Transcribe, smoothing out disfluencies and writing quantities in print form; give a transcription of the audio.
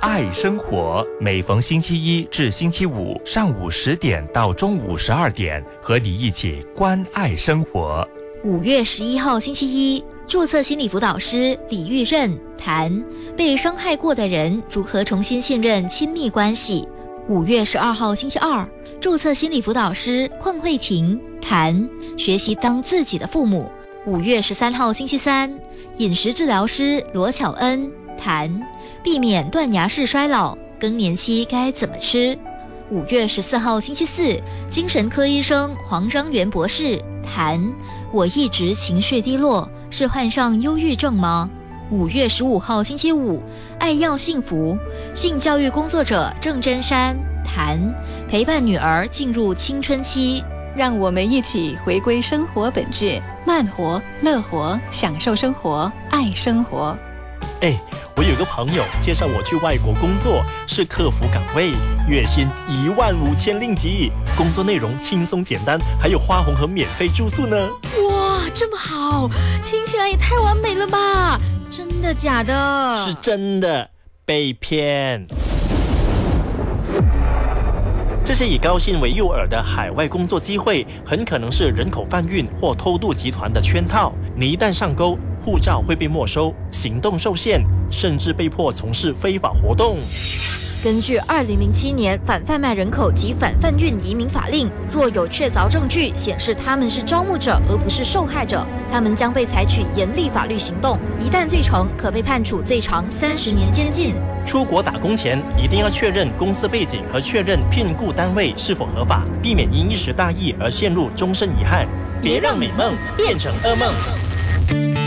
爱生活，每逢星期一至星期五上午10点到中午12点，和你一起关爱生活。 5月11号星期一，注册心理辅导师李玉任谈被伤害过的人如何重新信任亲密关系。5月12号星期二，注册心理辅导师邝慧婷谈学习当自己的父母。5月13号星期三，饮食治疗师罗巧恩谈避免断崖式衰老，更年期该怎么吃。5月14号星期四，精神科医生黄章元博士谈我一直情绪低落，是患上忧郁症吗？5月15号星期五，爱要幸福，性教育工作者郑真山谈陪伴女儿进入青春期。 让我们一起回归生活本质，慢活、乐活，享受生活，爱生活。 我有个朋友介绍我去外国工作，是客服岗位，月薪15000令吉，工作内容轻松简单，还有花红和免费住宿呢。 哇，这么好，听起来也太完美了吧？真的假的？ 是真的，被骗。这些以高薪为诱饵的海外工作机会，很可能是人口贩运或偷渡集团的圈套。你一旦上钩，护照会被没收，行动受限，甚至被迫从事非法活动。 根据2007年反贩卖人口及反贩运移民法令，若有确凿证据显示他们是招募者而不是受害者，他们将被采取严厉法律行动，一旦罪成，可被判处最长30年监禁。 出国打工前一定要确认公司背景和确认聘雇单位是否合法，避免因一时大意而陷入终身遗憾。别让美梦变成噩梦。